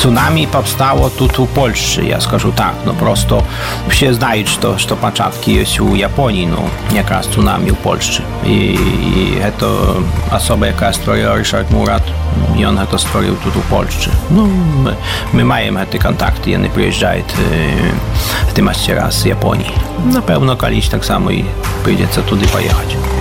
Цунами powstało tu w Polsce, ja скажу так, no prosto все знают, что початки есть у Японии, но якраз цунами в Польsce. И это особа, яка створила Ришард Мурат, і он це створив тут у Польsce. Ну, ми маємо ці контакти, вони приїжджають ті мастера з Японії. Напевно, колись так само і прийдеться туди поїхати.